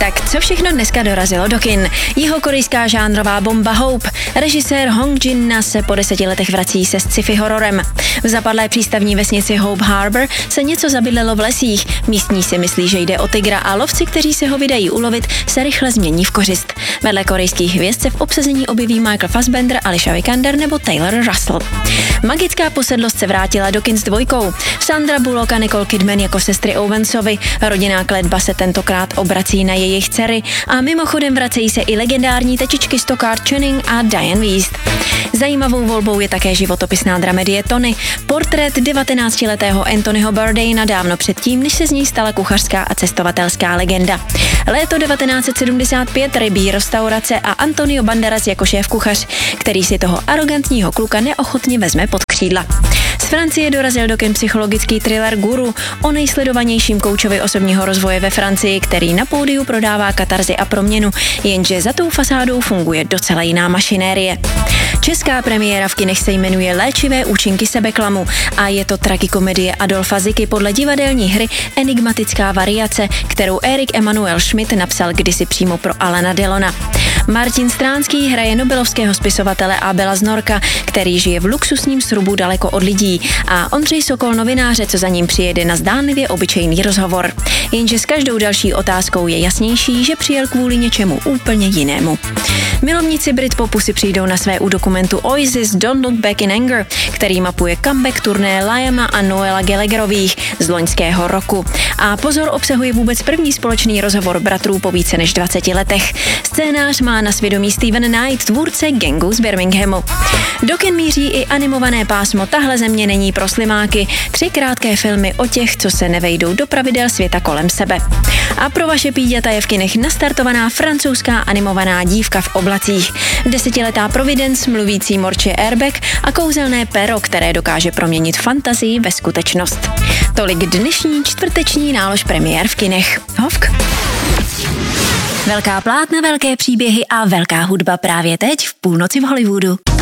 Tak co všechno dneska dorazilo do kin? Jihokorejská žánrová bomba Hope. Režisér Hong Jin-na se po 10 letech vrací se sci-fi hororem. V zapadlé přístavní vesnici Hope Harbor se něco zabydlelo v lesích. Místní si myslí, že jde o tygra a lovci, kteří se ho vydají ulovit, se rychle změní v kořist. Vedle korejských hvězd se v obsazení objeví Michael Fassbender, Alicia Vikander nebo Taylor Russell. Magická posedlost se vrátila do kin s dvojkou. Sandra Bullock a Nicole Kidman jako sestry Owensovi. Rodinná kletba se tentokrát obrací na jejich dcery a mimochodem vracejí se i legendární tečičky Stockard Channing a Diane Wiest. Zajímavou volbou je také životopisná dramedie Tony, portrét 19letého Anthonyho Bourdaina dávno předtím, než se z něj stala kuchařská a cestovatelská legenda. Léto 1975, rybí restaurace a Antonio Banderas jako šéf kuchař, který si toho arrogantního kluka neochotně vezme pod křídla. Z Francie dorazil do kin psychologický thriller Guru o nejsledovanějším koučovi osobního rozvoje ve Francii, který na pódiu prodává katarzy a proměnu, jenže za tou fasádou funguje docela jiná mašinérie. Česká premiéra v kinech se jmenuje Léčivé účinky sebeklamu a je to tragikomedie Adolfa Ziky podle divadelní hry Enigmatická variace, kterou Erik Emanuel Schmidt napsal kdysi přímo pro Alana Delona. Martin Stránský hraje nobelovského spisovatele Abela Znorka, který žije v luxusním srubu daleko od lidí, a Ondřej Sokol novináře, co za ním přijede na zdánlivě obyčejný rozhovor. Jenže s každou další otázkou je jasnější, že přijel kvůli něčemu úplně jinému. Milovníci Britpopu si přijdou na své u dokumentu Oasis Don't Look Back in Anger, který mapuje comeback turné Liama a Noela Gallagherových z loňského roku. A pozor, obsahuje vůbec první společný rozhovor bratrů po více než 20 letech. Scénář má na svědomí Steven Knight, tvůrce Gangu z Birminghamu. Do kin míří i animované pásmo Tahle země není pro slimáky, 3 krátké filmy o těch, co se nevejdou do pravidel světa kolem sebe. A pro vaše píďata je v kinech nastartovaná francouzská animovaná Dívka v oblacích, 10letá Providence, mluvící morče Airbag a kouzelné pero, které dokáže proměnit fantazii ve skutečnost. Tolik dnešní čtvrteční nálož premiér v kinech. Hovk. Velká plátna, velké příběhy a velká hudba právě teď v půlnoci v Hollywoodu.